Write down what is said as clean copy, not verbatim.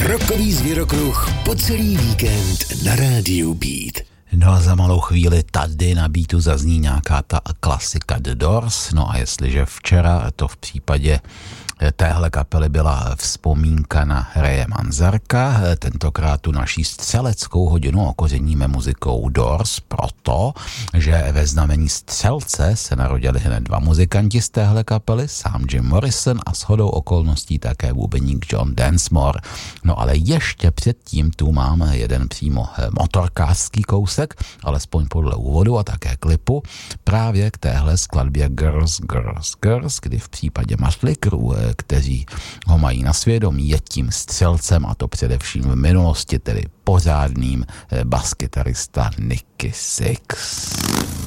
Rockový zvěrokruh po celý víkend na rádiu Beat. No a za malou chvíli tady na Beatu zazní nějaká ta klasika The Doors. No a jestliže včera to v případě téhle kapely byla vzpomínka na Raye Manzarka, tentokrát tu naší střeleckou hodinu okořeníme muzikou Doors proto, že ve znamení střelce se narodili hned dva muzikanti z téhle kapely, sám Jim Morrison a shodou okolností také bubeník John Densmore. No ale ještě předtím tu máme jeden přímo motorkářský kousek, alespoň podle úvodu a také klipu, právě k téhle skladbě Girls, Girls, Girls, kdy v případě Mötley Crüe, kteří ho mají na svědomí, je tím střelcem, a to především v minulosti, tedy pořádným baskytarista Nikki Sixx.